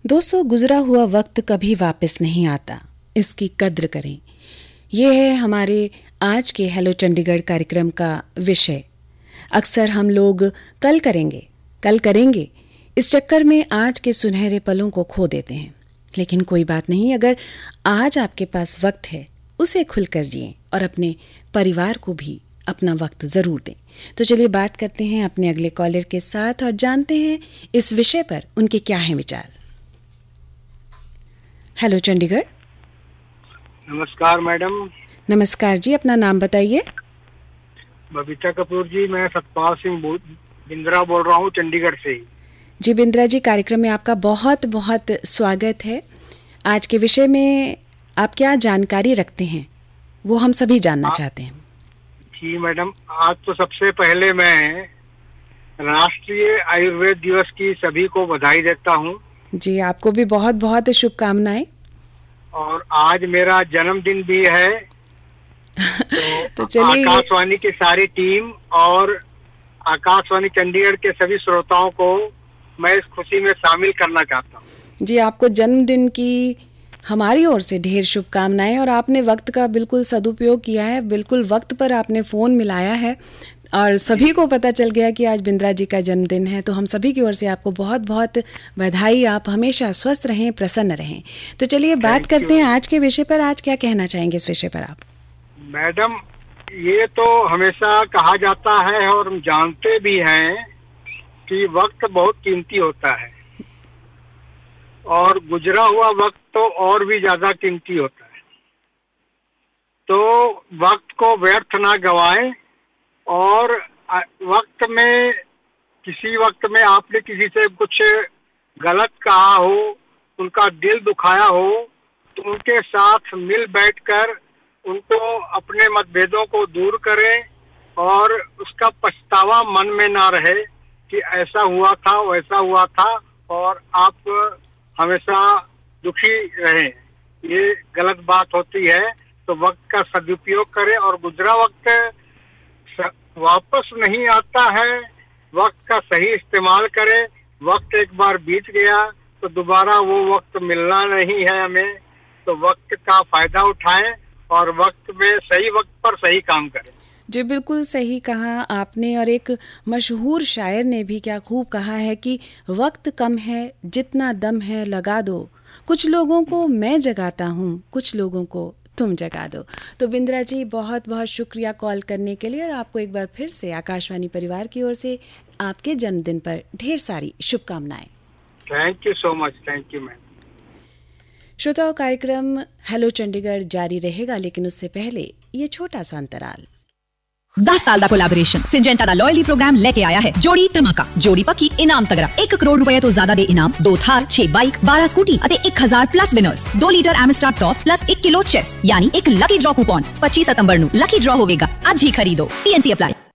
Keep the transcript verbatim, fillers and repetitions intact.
दोस्तों, गुजरा हुआ वक्त कभी वापस नहीं आता, इसकी कद्र करें। ये है हमारे आज के हेलो चंडीगढ़ कार्यक्रम का विषय। अक्सर हम लोग कल करेंगे कल करेंगे इस चक्कर में आज के सुनहरे पलों को खो देते हैं। लेकिन कोई बात नहीं, अगर आज आपके पास वक्त है उसे खुलकर जिएं और अपने परिवार को भी अपना वक्त ज़रूर दें। तो चलिए बात करते हैं अपने अगले कॉलर के साथ और जानते हैं इस विषय पर उनके क्या हैं विचार। हेलो चंडीगढ़। नमस्कार मैडम। नमस्कार जी, अपना नाम बताइए। बबीता कपूर जी, मैं सतपाल सिंह बिंद्रा बोल रहा हूँ चंडीगढ़ से ही। जी बिंद्रा जी, कार्यक्रम में आपका बहुत बहुत स्वागत है। आज के विषय में आप क्या जानकारी रखते हैं वो हम सभी जानना आ, चाहते हैं। जी मैडम, आज तो सबसे पहले मैं राष्ट्रीय आयुर्वेद दिवस की सभी को बधाई देता हूँ। जी, आपको भी बहुत बहुत शुभकामनाएं। और आज मेरा जन्मदिन भी है। तो, तो चलिए, आकाशवाणी की सारी टीम और आकाशवाणी चंडीगढ़ के सभी श्रोताओं को मैं इस खुशी में शामिल करना चाहता हूँ। जी, आपको जन्मदिन की हमारी ओर से ढेर शुभकामनाएं। और आपने वक्त का बिल्कुल सदुपयोग किया है, बिल्कुल वक्त पर आपने फ़ोन मिलाया है और सभी को पता चल गया कि आज बिंद्रा जी का जन्मदिन है। तो हम सभी की ओर से आपको बहुत बहुत बधाई। आप हमेशा स्वस्थ रहें, प्रसन्न रहें। तो चलिए बात करते हैं आज के विषय पर। आज क्या कहना चाहेंगे इस विषय पर आप? मैडम, ये तो हमेशा कहा जाता है और हम जानते भी हैं कि वक्त बहुत कीमती होता है और गुजरा हुआ वक्त तो और भी ज्यादा कीमती होता है। तो वक्त को व्यर्थ ना गवाएं। और वक्त में किसी वक्त में आपने किसी से कुछ गलत कहा हो, उनका दिल दुखाया हो, तो उनके साथ मिल बैठकर उनको अपने मतभेदों को दूर करें और उसका पछतावा मन में ना रहे कि ऐसा हुआ था वैसा हुआ था और आप हमेशा दुखी रहें। ये गलत बात होती है। तो वक्त का सदुपयोग करें और गुजरा वक्त वापस नहीं आता है। वक्त का सही इस्तेमाल करें। वक्त एक बार बीत गया तो दोबारा वो वक्त मिलना नहीं है हमें। तो वक्त का फायदा उठाएं और वक्त में सही वक्त पर सही काम करें। जी बिल्कुल सही कहा आपने। और एक मशहूर शायर ने भी क्या खूब कहा है कि वक्त कम है, जितना दम है लगा दो। कुछ लोगों को मैं जगाता हूँ, कुछ लोगों को तुम जगा दो। तो बिंद्रा जी, बहुत बहुत शुक्रिया कॉल करने के लिए। और आपको एक बार फिर से आकाशवाणी परिवार की ओर से आपके जन्मदिन पर ढेर सारी शुभकामनाएं। Thank you so much. Thank you ma'am. श्रोताओं, कार्यक्रम हेलो चंडीगढ़ जारी रहेगा, लेकिन उससे पहले ये छोटा सा अंतराल। दस साल का कोलैबोरेशन सिंजेंटा दा लॉयल्टी प्रोग्राम लेके आया है जोड़ी धमाका। जोड़ी पक्की इनाम तगड़ा। एक करोड़ रुपए तो ज्यादा दे इनाम, दो थार, छह बाइक, बारह स्कूटी अते एक हजार प्लस विनर्स। दो लीटर एमिस्टार टॉप प्लस एक किलो चेस यानी एक लकी ड्रॉ कूपन। पच्चीस सितंबर नु लकी ड्रॉ होवेगा। आज ही खरीदो। TNC apply.